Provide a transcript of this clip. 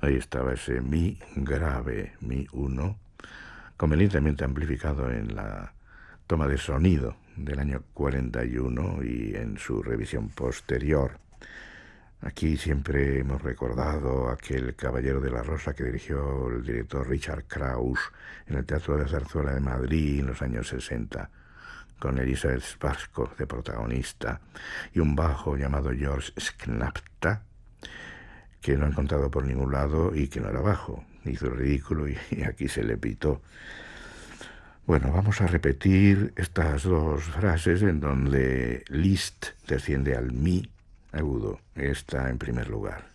Ahí estaba ese mi grave, mi 1, convenientemente amplificado en la toma de sonido del año 41 y en su revisión posterior. Aquí siempre hemos recordado aquel Caballero de la Rosa que dirigió el director Richard Krauss en el Teatro de Zarzuela de Madrid en los años 60, con Elisabeth Schwarzkopf de protagonista y un bajo llamado George Sknapta, que no he encontrado por ningún lado y que no era bajo. Hizo el ridículo y aquí se le pitó. Bueno, vamos a repetir estas dos frases en donde Liszt desciende al mi agudo. Está en primer lugar.